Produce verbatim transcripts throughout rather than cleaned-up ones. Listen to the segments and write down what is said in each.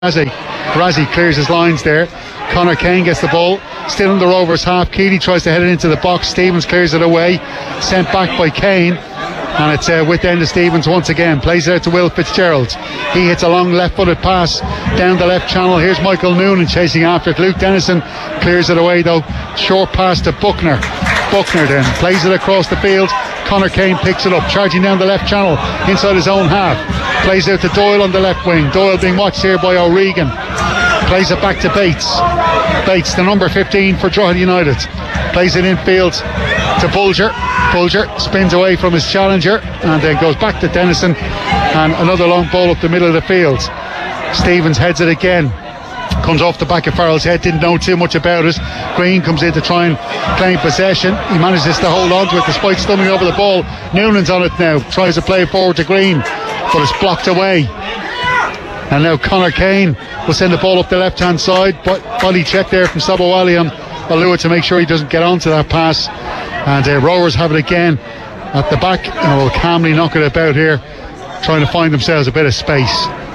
Razzie. Razzie clears his lines there. Conor Kane gets the ball, still in the Rovers half. Keeley tries to head it into the box. Stevens clears it away, sent back by Kane, and it's uh, with end of Stevens once again. Plays it out to Will Fitzgerald. He hits a long left-footed pass down the left channel. Here's Michael Noonan chasing after it. Luke Dennison clears it away though. Short pass to Buckner. Buckner then plays it across the field. Conor Kane picks it up, charging down the left channel inside his own half. Plays out to Doyle on the left wing. Doyle being watched here by O'Regan. Plays it back to Bates. Bates, the number fifteen for Drogheda United. Plays it infield to Bulger. Bulger spins away from his challenger and then goes back to Dennison, and another long ball up the middle of the field. Stevens heads it again. Comes off the back of Farrell's head, didn't know too much about it. Green comes in to try and claim possession. He manages to hold on to it despite stumbling over the ball. Noonan's on it now, tries to play it forward to Green, but it's blocked away. And now Conor Kane will send the ball up the left hand side, but body check there from Sobowali on Alua to make sure he doesn't get onto that pass. And uh, Rovers have it again at the back and will calmly knock it about here, trying to find themselves a bit of space.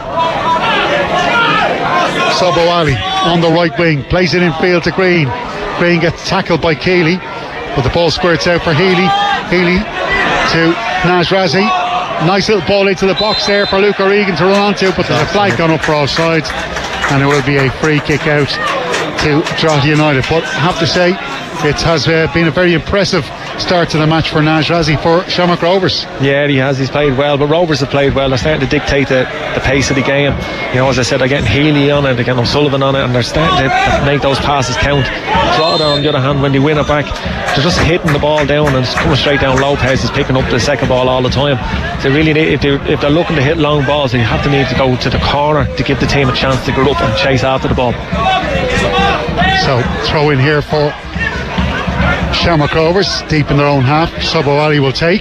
Sobowali on the right wing, plays it in field to Green. Green gets tackled by Keeley, but the ball squirts out for Healy. Healy to Naz Razzie. Nice little ball into the box there for Luke O'Regan to run onto, but there's a flag gone up for offside, and it will be a free kick out to Drogheda United. But I have to say, it has uh, been a very impressive start to the match for Naz Razzie for Shamrock Rovers. Yeah, he has. He's played well, but Rovers have played well. They're starting to dictate the, the pace of the game. You know, as I said, they're getting Healy on it, they're getting O'Sullivan on it, and they're starting to make those passes count. Drogheda, on the other hand, when they win it back, they're just hitting the ball down and it's coming straight down. Lopez is picking up the second ball all the time. They really need, if, they, if they're looking to hit long balls, they have to need to go to the corner to give the team a chance to get up and chase after the ball. So, throw in here for Shamrock Rovers, deep in their own half. Sobowali will take.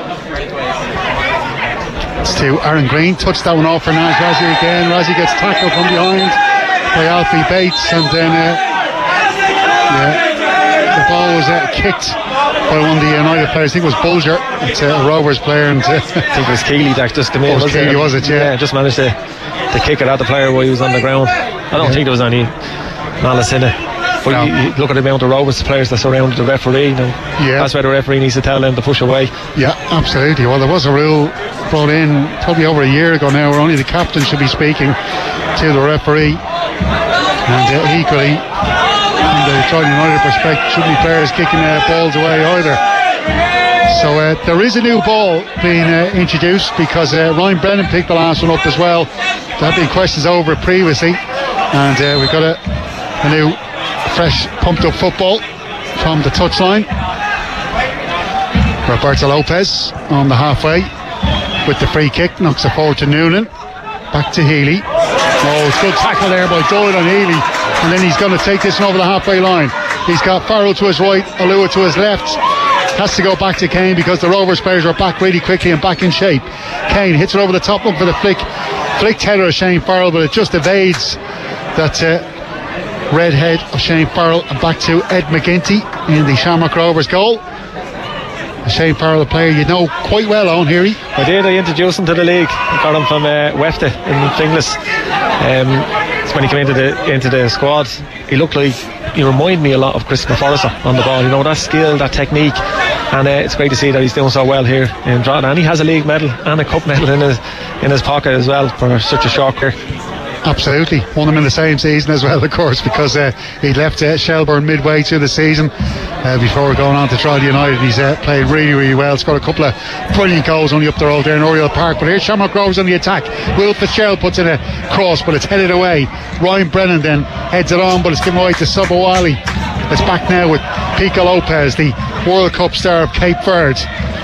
It's to Aaron Green. Touched that one off for Naz Razzie again. Razzie gets tackled from behind by Alfie Bates, and then uh, yeah, the ball was uh, kicked by one of the United players. I think it was Bulger. It's a Rovers player, and uh, I think it was Keeley that just came in. Oh, was Keeley, was it? Yeah. yeah, just managed to, to kick it at the player while he was on the ground. I don't yeah. think there was any malice in it. But no. you, you look at the amount of Rovers players that surround the referee. You know, yeah. That's where the referee needs to tell them to push away. Yeah, absolutely. Well, there was a rule brought in probably over a year ago now where only the captain should be speaking to the referee. And uh, equally, from the Drogheda United perspective, shouldn't be players kicking uh, balls away either. So uh, there is a new ball being uh, introduced because uh, Ryan Brennan picked the last one up as well. There have been questions over it previously, and uh, we've got a, a new fresh pumped up football from the touchline. Roberto Lopez on the halfway with the free kick, knocks it forward to Noonan, back to Healy. Oh, it's good tackle there by Doyle on Healy, and then he's going to take this one over the halfway line. He's got Farrell to his right, Alua to his left. Has to go back to Kane because the Rovers players are back really quickly and back in shape. Kane hits it over the top, looking for the flick flicked header of Shane Farrell, but it just evades that uh, red head of Shane Farrell, and back to Ed McGinty in the Shamrock Rovers goal. Shane Farrell, a player you know quite well, on here. I did, I introduced him to the league. I got him from uh, Wefta in Finglas. Um, it's when he came into the into the squad, he looked like, he reminded me a lot of Chris McForrester on the ball. You know, that skill, that technique, and uh, it's great to see that he's doing so well here in Drogheda, and he has a league medal and a cup medal in his in his pocket as well for such a short career. Absolutely, won them in the same season as well, of course, because uh, he left uh, Shelbourne midway through the season uh, before going on to Drogheda United. He's uh, played really, really well. Scored a couple of brilliant goals only up the road there in Oriel Park. But here's Shamrock Rovers on the attack. Will Fitzgerald puts in a cross, but it's headed away. Ryan Brennan then heads it on, but it's given away to Sobowali. It's back now with Pico Lopez, the World Cup star of Cape Verde.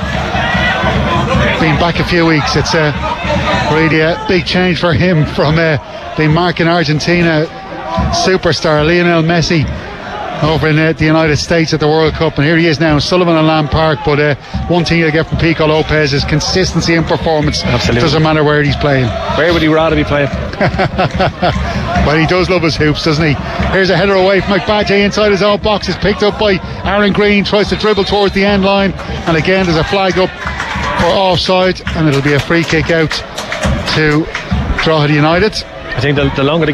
Been back a few weeks. It's a really a big change for him from uh, the marking Argentina superstar Lionel Messi over in uh, the United States at the World Cup, and here he is now, Sullivan and Lamb Park. But uh, one thing you'll get from Pico Lopez is consistency in performance. Absolutely. Doesn't matter where he's playing. Where would he rather be playing? Well, he does love his hoops, doesn't he? Here's a header away from McBadgie inside his own box. It's picked up by Aaron Green, tries to dribble towards the end line, and again there's a flag up for offside, and it'll be a free kick out to Drogheda United. I think the, the longer the